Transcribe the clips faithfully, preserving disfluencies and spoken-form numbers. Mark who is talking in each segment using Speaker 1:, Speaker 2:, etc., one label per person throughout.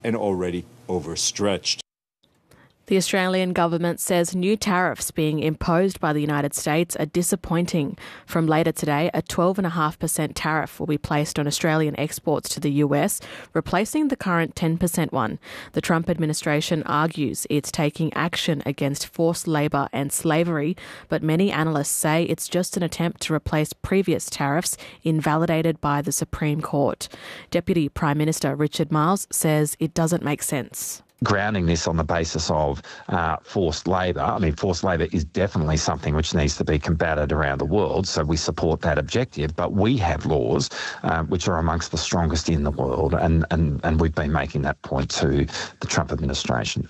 Speaker 1: and already overstretched.
Speaker 2: The Australian government says new tariffs being imposed by the United States are disappointing. From later today, a twelve point five percent tariff will be placed on Australian exports to the U S, replacing the current ten percent one. The Trump administration argues it's taking action against forced labour and slavery, but many analysts say it's just an attempt to replace previous tariffs invalidated by the Supreme Court. Deputy Prime Minister Richard Marles says it doesn't make sense.
Speaker 3: Grounding this on the basis of uh, forced labour. I mean, forced labour is definitely something which needs to be combated around the world, so we support that objective. But we have laws uh, which are amongst the strongest in the world, and, and, and we've been making that point to the Trump administration.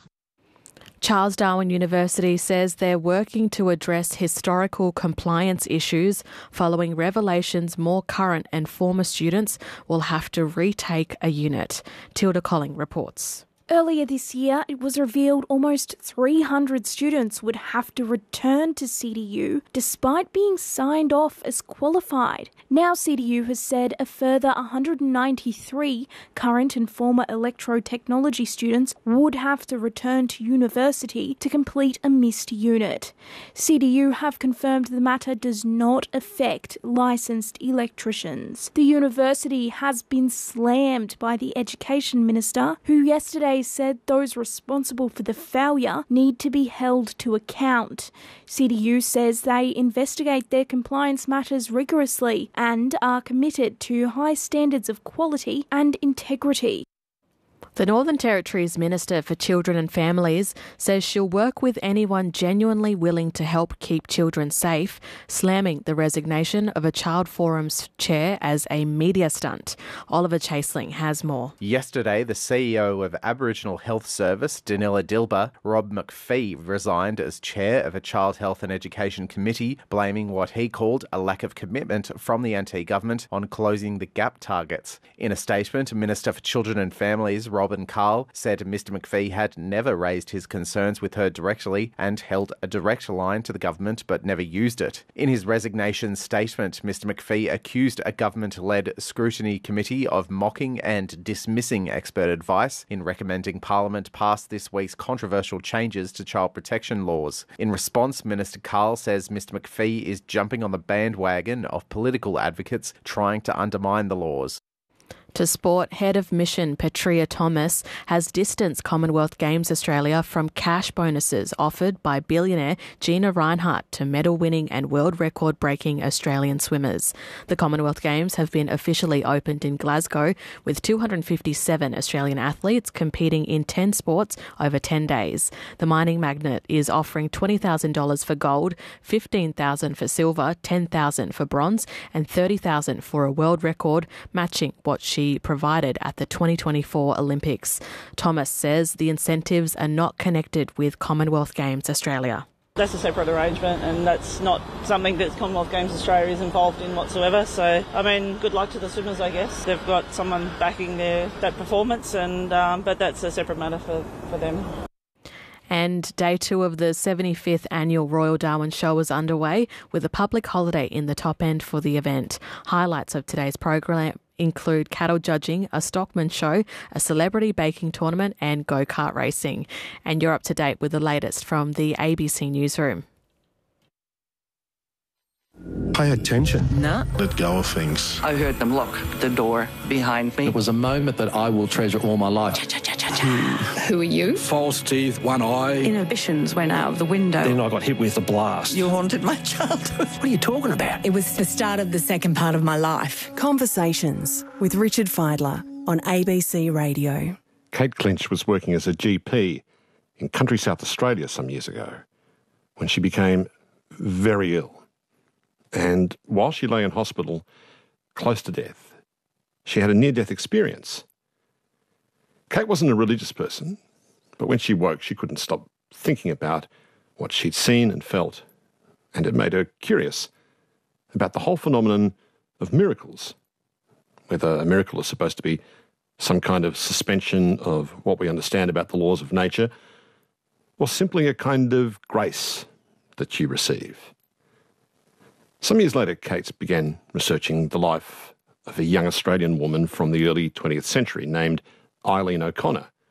Speaker 2: Charles Darwin University says they're working to address historical compliance issues following revelations more current and former students will have to retake a unit. Tilda Colling reports.
Speaker 4: Earlier this year, it was revealed almost three hundred students would have to return to C D U despite being signed off as qualified. Now C D U has said a further one hundred ninety-three current and former electrotechnology students would have to return to university to complete a missed unit. C D U have confirmed the matter does not affect licensed electricians. The university has been slammed by the Education Minister, who yesterday said those responsible for the failure need to be held to account. C D U says they investigate their compliance matters rigorously and are committed to high standards of quality and integrity.
Speaker 2: The Northern Territory's Minister for Children and Families says she'll work with anyone genuinely willing to help keep children safe, slamming the resignation of a Child Forum's chair as a media stunt. Oliver Chaseling has more.
Speaker 5: Yesterday, the C E O of Aboriginal Health Service, Danila Dilba, Rob McPhee, resigned as chair of a Child Health and Education Committee, blaming what he called a lack of commitment from the N T government on closing the gap targets. In a statement, Minister for Children and Families, Robin Carl, said Mister McPhee had never raised his concerns with her directly and held a direct line to the government but never used it. In his resignation statement, Mister McPhee accused a government-led scrutiny committee of mocking and dismissing expert advice in recommending Parliament pass this week's controversial changes to child protection laws. In response, Minister Carl says Mister McPhee is jumping on the bandwagon of political advocates trying to undermine the laws.
Speaker 2: To sport, Head of Mission Petria Thomas has distanced Commonwealth Games Australia from cash bonuses offered by billionaire Gina Rinehart to medal-winning and world record-breaking Australian swimmers. The Commonwealth Games have been officially opened in Glasgow, with two hundred fifty-seven Australian athletes competing in ten sports over ten days. The mining magnate is offering twenty thousand dollars for gold, fifteen thousand dollars for silver, ten thousand dollars for bronze and thirty thousand dollars for a world record, matching what she provided at the twenty twenty-four Olympics. Thomas says the incentives are not connected with Commonwealth Games Australia.
Speaker 6: That's a separate arrangement, and that's not something that Commonwealth Games Australia is involved in whatsoever. So, I mean, good luck to the swimmers, I guess. They've got someone backing their that performance, and um, but that's a separate matter for, for them.
Speaker 2: And day two of the seventy-fifth annual Royal Darwin Show is underway, with a public holiday in the top end for the event. Highlights of today's program include cattle judging, a stockman show, a celebrity baking tournament and go-kart racing. And you're up to date with the latest from the A B C Newsroom.
Speaker 7: Pay attention.
Speaker 8: No.
Speaker 7: Let go of things.
Speaker 8: I heard them lock the door behind me.
Speaker 9: It was a moment that I will treasure all my life.
Speaker 8: Who are you?
Speaker 9: False teeth, one eye.
Speaker 8: Inhibitions went out of the window.
Speaker 9: Then I got hit with a blast.
Speaker 8: You haunted my childhood.
Speaker 9: What are you talking about?
Speaker 10: It was the start of the second part of my life. Conversations with Richard Fidler on A B C Radio.
Speaker 7: Kate Clinch was working as a G P in country South Australia some years ago when she became very ill. And while she lay in hospital, close to death, she had a near-death experience. Kate wasn't a religious person, but when she woke, she couldn't stop thinking about what she'd seen and felt, and it made her curious about the whole phenomenon of miracles, whether a miracle is supposed to be some kind of suspension of what we understand about the laws of nature, or simply a kind of grace that you receive. Some years later, Kate began researching the life of a young Australian woman from the early twentieth century named Eileen O'Connor,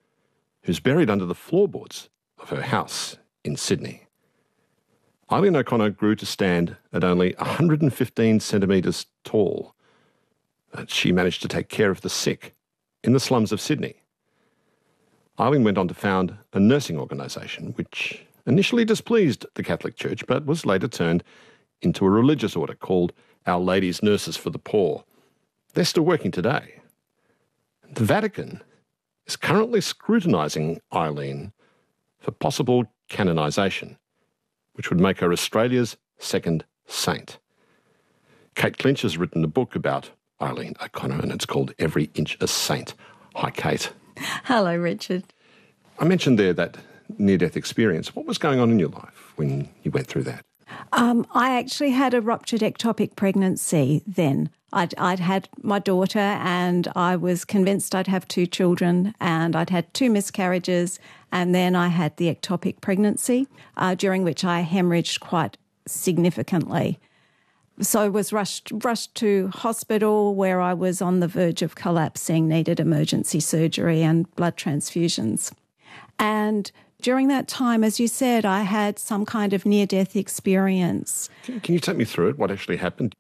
Speaker 7: who's buried under the floorboards of her house in Sydney. Eileen O'Connor grew to stand at only one hundred fifteen centimetres tall, but she managed to take care of the sick in the slums of Sydney. Eileen went on to found a nursing organisation which initially displeased the Catholic Church but was later turned into a religious order called Our Lady's Nurses for the Poor. They're still working today. The Vatican is currently scrutinising Eileen for possible canonisation, which would make her Australia's second saint. Kate Clinch has written a book about Eileen O'Connor and it's called Every Inch a Saint. Hi, Kate.
Speaker 11: Hello, Richard.
Speaker 7: I mentioned there that near-death experience. What was going on in your life when you went through that?
Speaker 11: Um, I actually had a ruptured ectopic pregnancy then. I'd, I'd had my daughter and I was convinced I'd have two children, and I'd had two miscarriages, and then I had the ectopic pregnancy, uh, during which I hemorrhaged quite significantly. So I was rushed, rushed to hospital where I was on the verge of collapsing, needed emergency surgery and blood transfusions. And during that time, as you said, I had some kind of near-death experience.
Speaker 7: Can, can you take me through it? What actually happened?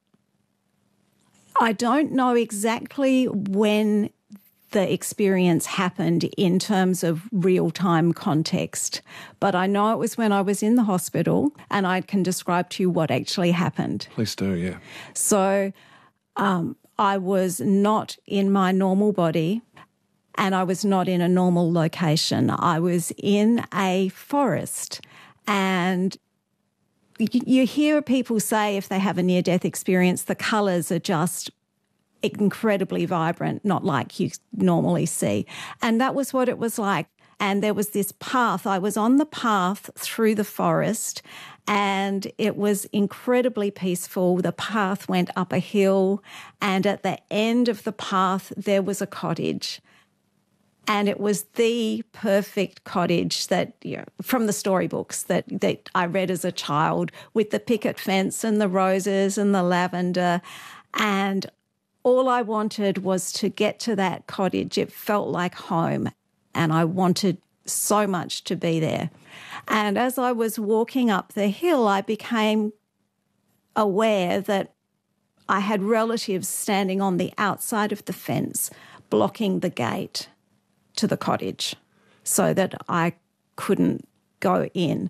Speaker 11: I don't know exactly when the experience happened in terms of real-time context, but I know it was when I was in the hospital, and I can describe to you what actually happened.
Speaker 7: Please do, yeah.
Speaker 11: So um, I was not in my normal body, and I was not in a normal location. I was in a forest, and you hear people say if they have a near-death experience, the colours are just incredibly vibrant, not like you normally see. And that was what it was like. And there was this path. I was on the path through the forest, and it was incredibly peaceful. The path went up a hill, and at the end of the path there was a cottage. And it was the perfect cottage that, you know, from the storybooks that, that I read as a child, with the picket fence and the roses and the lavender. And all I wanted was to get to that cottage. It felt like home, and I wanted so much to be there. And as I was walking up the hill, I became aware that I had relatives standing on the outside of the fence, blocking the gate to the cottage so that I couldn't go in.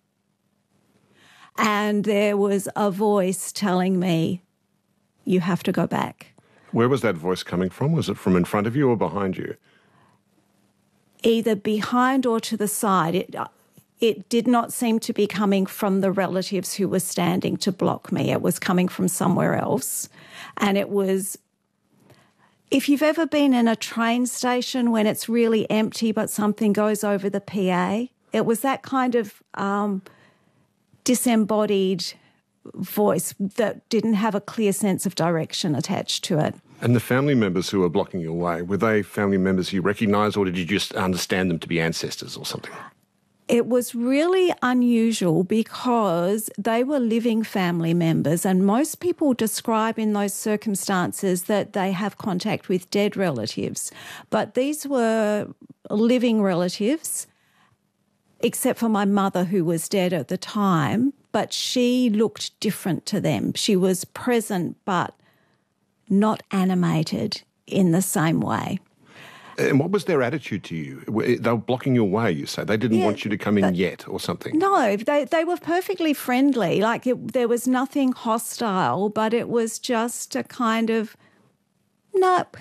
Speaker 11: And there was a voice telling me, you have to go back.
Speaker 7: Where was that voice coming from? Was it from in front of you or behind you?
Speaker 11: Either behind or to the side. It, it did not seem to be coming from the relatives who were standing to block me. It was coming from somewhere else. And it was, if you've ever been in a train station when it's really empty but something goes over the P A, it was that kind of um, disembodied voice that didn't have a clear sense of direction attached to it.
Speaker 7: And the family members who were blocking your way, were they family members you recognised, or did you just understand them to be ancestors or something?
Speaker 11: It was really unusual because they were living family members, and most people describe in those circumstances that they have contact with dead relatives. But these were living relatives, except for my mother, who was dead at the time, but she looked different to them. She was present but not animated in the same way.
Speaker 7: And what was their attitude to you? They were blocking your way, you say. They didn't yeah, want you to come in yet or something.
Speaker 11: No, they they were perfectly friendly. Like it, there was nothing hostile, but it was just a kind of, nope.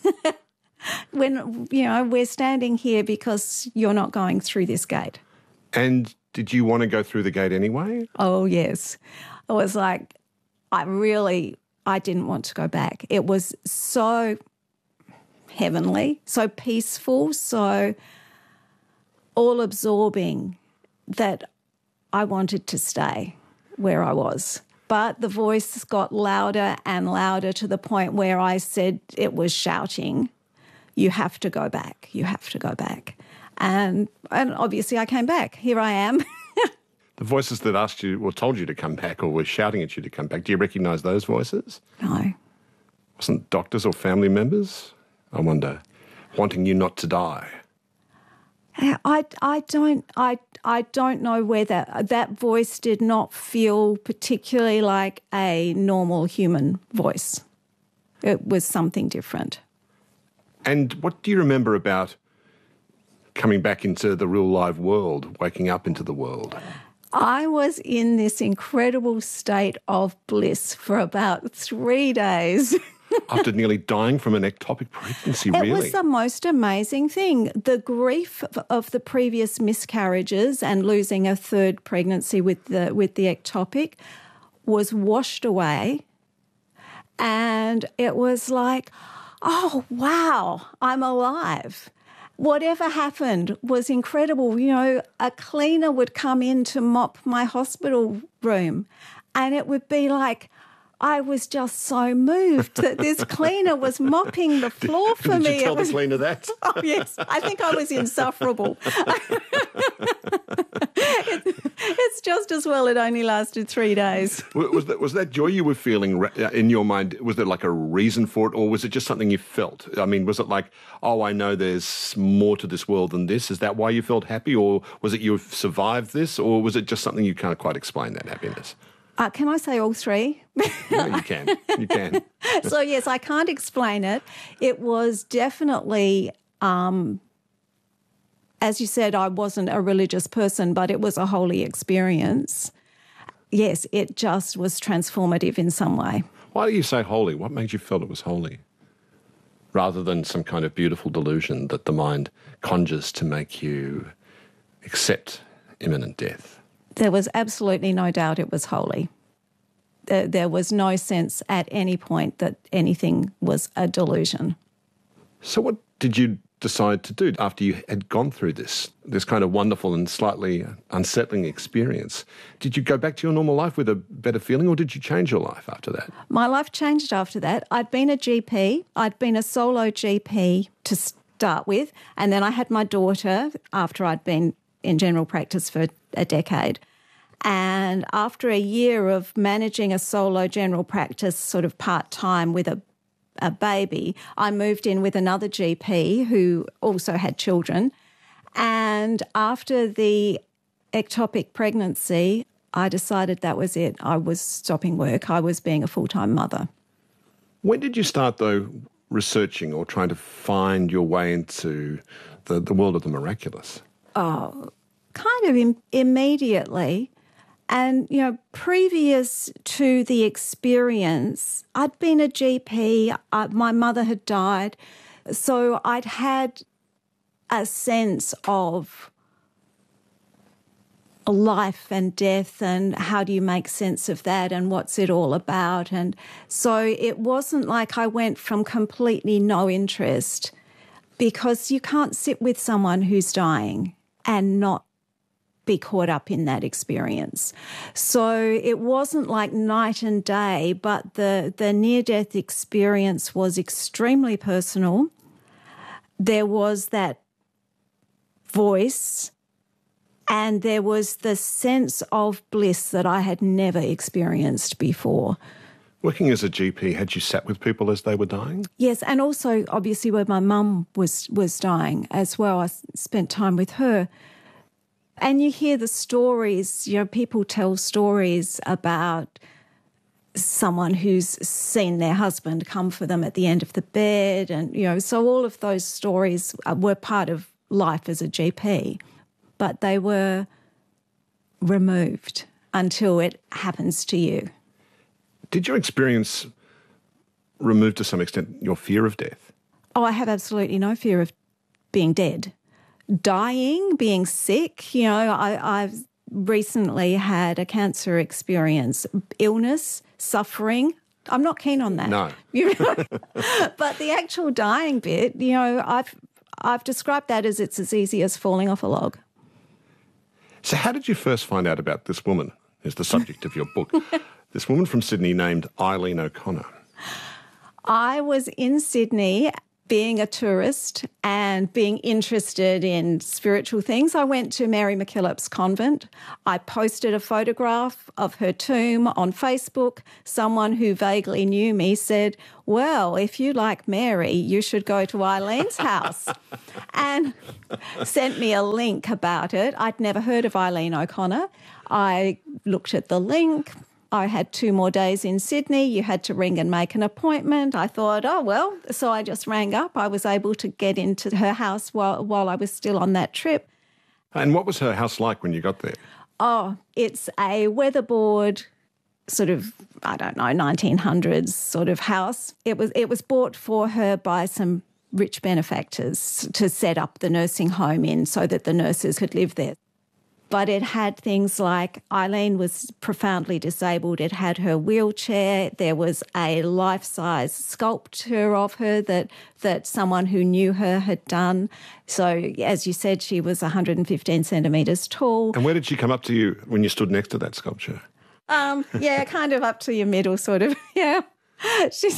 Speaker 11: When, you know, we're standing here because you're not going through this gate.
Speaker 7: And did you want to go through the gate anyway?
Speaker 11: Oh, yes. I was like, I really, I didn't want to go back. It was so heavenly, so peaceful, so all-absorbing that I wanted to stay where I was. But the voice got louder and louder to the point where I said it was shouting, you have to go back, you have to go back. And, and obviously I came back. Here I am.
Speaker 7: The voices that asked you or told you to come back or were shouting at you to come back, do you recognise those voices?
Speaker 11: No.
Speaker 7: Wasn't doctors or family members, I wonder, wanting you not to die?
Speaker 11: I, I don't I I don't know whether that voice did not feel particularly like a normal human voice. It was something different.
Speaker 7: And what do you remember about coming back into the real live world, waking up into the world?
Speaker 11: I was in this incredible state of bliss for about three days.
Speaker 7: After nearly dying from an ectopic pregnancy,
Speaker 11: it
Speaker 7: really?
Speaker 11: It was the most amazing thing. The grief of the previous miscarriages and losing a third pregnancy with the with the ectopic was washed away. And it was like, oh, wow, I'm alive. Whatever happened was incredible. You know, a cleaner would come in to mop my hospital room and it would be like, I was just so moved that this cleaner was mopping the floor for
Speaker 7: did, did
Speaker 11: me.
Speaker 7: Did you tell
Speaker 11: was,
Speaker 7: the cleaner that?
Speaker 11: Oh, yes. I think I was insufferable. it, it's just as well it only lasted three days.
Speaker 7: Was that, was that joy you were feeling in your mind, was there like a reason for it, or was it just something you felt? I mean, was it like, oh, I know there's more to this world than this? Is that why you felt happy? Or was it you've survived this? Or was it just something you can't quite explain, that happiness?
Speaker 11: Uh, can I say all three?
Speaker 7: No, you can. You can.
Speaker 11: So, yes, I can't explain it. It was definitely, um, as you said, I wasn't a religious person, but it was a holy experience. Yes, it just was transformative in some way.
Speaker 7: Why do you say holy? What made you feel it was holy? Rather than some kind of beautiful delusion that the mind conjures to make you accept imminent death.
Speaker 11: There was absolutely no doubt it was holy. There, there was no sense at any point that anything was a delusion.
Speaker 7: So what did you decide to do after you had gone through this, this kind of wonderful and slightly unsettling experience? Did you go back to your normal life with a better feeling, or did you change your life after that?
Speaker 11: My life changed after that. I'd been a G P. I'd been a solo G P to start with, and then I had my daughter after I'd been in general practice for a decade. And after a year of managing a solo general practice sort of part-time with a, a baby, I moved in with another G P who also had children. And after the ectopic pregnancy, I decided that was it. I was stopping work. I was being a full-time mother.
Speaker 7: When did you start, though, researching or trying to find your way into the, the world of the miraculous?
Speaker 11: Oh, kind of im- immediately. And, you know, previous to the experience, I'd been a G P, uh, my mother had died, so I'd had a sense of life and death and how do you make sense of that and what's it all about. And so it wasn't like I went from completely no interest, because you can't sit with someone who's dying and not be caught up in that experience. So it wasn't like night and day, but the, the near-death experience was extremely personal. There was that voice and there was the sense of bliss that I had never experienced before.
Speaker 7: Working as a G P, had you sat with people as they were dying?
Speaker 11: Yes, and also obviously where my mum was, was dying as well. I spent time with her. And you hear the stories, you know, people tell stories about someone who's seen their husband come for them at the end of the bed. And, you know, so all of those stories were part of life as a G P, but they were removed until it happens to you.
Speaker 7: Did your experience remove to some extent your fear of death?
Speaker 11: Oh, I have absolutely no fear of being dead. Dying, being sick, you know, I, I've recently had a cancer experience, illness, suffering. I'm not keen on that.
Speaker 7: No.
Speaker 11: You know? But the actual dying bit, you know, I've I've described that as it's as easy as falling off a log.
Speaker 7: So how did you first find out about this woman, who's the subject of your book? This woman from Sydney named Eileen O'Connor.
Speaker 11: I was in Sydney being a tourist and being interested in spiritual things, I went to Mary MacKillop's convent. I posted a photograph of her tomb on Facebook. Someone who vaguely knew me said, well, if you like Mary, you should go to Eileen's house, and sent me a link about it. I'd never heard of Eileen O'Connor. I looked at the link. I had two more days in Sydney. You had to ring and make an appointment. I thought, oh, well, so I just rang up. I was able to get into her house while, while I was still on that trip.
Speaker 7: And what was her house like when you got there?
Speaker 11: Oh, it's a weatherboard sort of, I don't know, nineteen hundreds sort of house. It was it was bought for her by some rich benefactors to set up the nursing home in so that the nurses could live there. But it had things like Eileen was profoundly disabled. It had her wheelchair. There was a life-size sculpture of her that that someone who knew her had done. So, as you said, she was one hundred fifteen centimetres tall.
Speaker 7: And where did she come up to you when you stood next to that sculpture?
Speaker 11: Um, yeah, kind of up to your middle, sort of. Yeah, she's.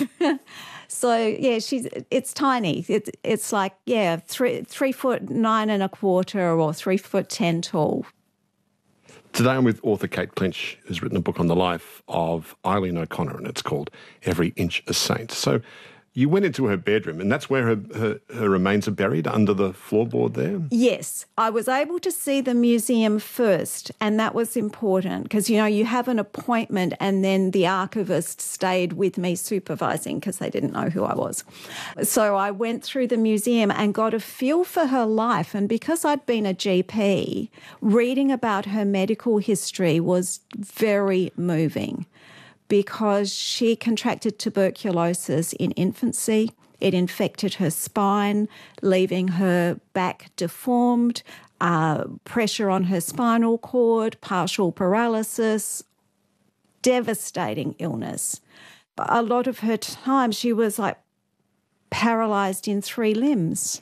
Speaker 11: So yeah, she's. It's tiny. It's it's like yeah, three three foot nine and a quarter or three foot ten tall.
Speaker 7: Today I'm with author Kate Clinch, who's written a book on the life of Eileen O'Connor, and it's called Every Inch a Saint. So you went into her bedroom, and that's where her, her, her remains are buried, under the floorboard there?
Speaker 11: Yes. I was able to see the museum first, and that was important because, you know, you have an appointment and then the archivist stayed with me supervising because they didn't know who I was. So I went through the museum and got a feel for her life, and because I'd been a G P, reading about her medical history was very moving. Because she contracted tuberculosis in infancy. It infected her spine, leaving her back deformed, uh, pressure on her spinal cord, partial paralysis, devastating illness. A lot of her time she was like paralysed in three limbs.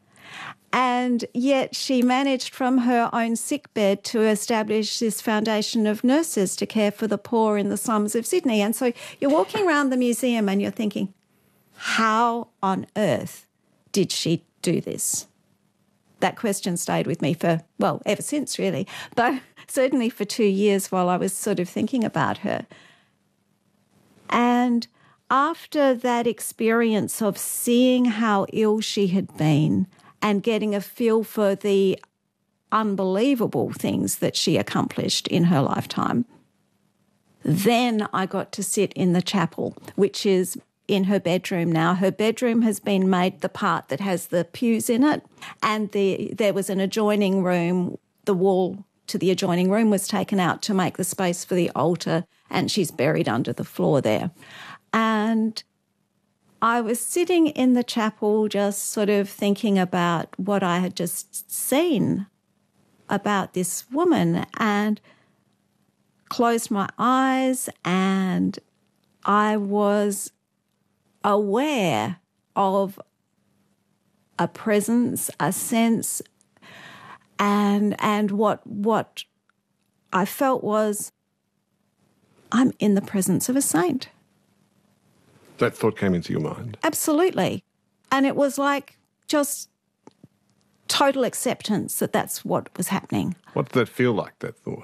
Speaker 11: And yet she managed from her own sickbed to establish this foundation of nurses to care for the poor in the slums of Sydney. And so you're walking around the museum and you're thinking, how on earth did she do this? That question stayed with me for, well, ever since really, but certainly for two years while I was sort of thinking about her. And after that experience of seeing how ill she had been, and getting a feel for the unbelievable things that she accomplished in her lifetime. Then I got to sit in the chapel, which is in her bedroom now. Her bedroom has been made the part that has the pews in it, and the there was an adjoining room. The wall to the adjoining room was taken out to make the space for the altar, and she's buried under the floor there. And I was sitting in the chapel just sort of thinking about what I had just seen about this woman and closed my eyes, and I was aware of a presence, a sense, and and what what I felt was I'm in the presence of a saint.
Speaker 7: That thought came into your mind?
Speaker 11: Absolutely. And it was like just total acceptance that that's what was happening.
Speaker 7: What did that feel like, that thought?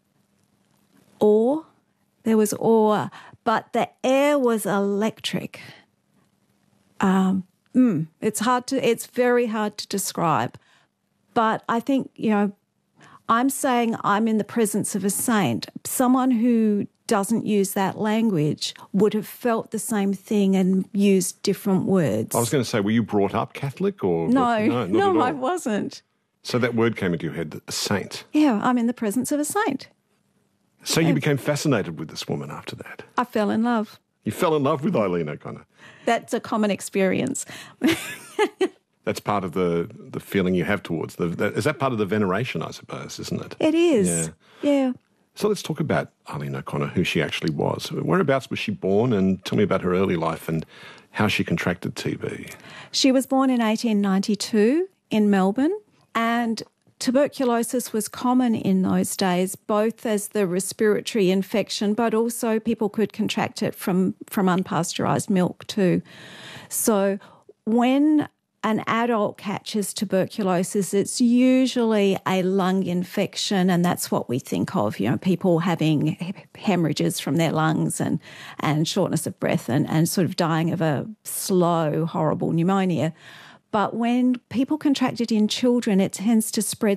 Speaker 11: Awe. There was awe, but the air was electric. Um, mm, it's hard to, it's very hard to describe. But I think, you know, I'm saying I'm in the presence of a saint. Someone who doesn't use that language would have felt the same thing and used different words.
Speaker 7: I was going to say, were you brought up Catholic or?
Speaker 11: No,
Speaker 7: no, not
Speaker 11: no
Speaker 7: at all.
Speaker 11: I wasn't.
Speaker 7: So that word came into your head, a saint.
Speaker 11: Yeah, I'm in the presence of a saint.
Speaker 7: So you became fascinated with this woman after that?
Speaker 11: I fell in love.
Speaker 7: You fell in love with Eileen O'Connor?
Speaker 11: That's a common experience.
Speaker 7: That's part of the, the feeling you have towards the... That, is that part of the veneration, I suppose, isn't it?
Speaker 11: It is, yeah. yeah.
Speaker 7: So let's talk about Eileen O'Connor, who she actually was. Whereabouts was she born, and tell me about her early life and how she contracted T B.
Speaker 11: She was born in eighteen ninety-two in Melbourne, and tuberculosis was common in those days, both as the respiratory infection, but also people could contract it from, from unpasteurised milk too. So when an adult catches tuberculosis, it's usually a lung infection, and that's what we think of, you know, people having hemorrhages from their lungs and, and shortness of breath and, and sort of dying of a slow, horrible pneumonia. But when people contract it in children, it tends to spread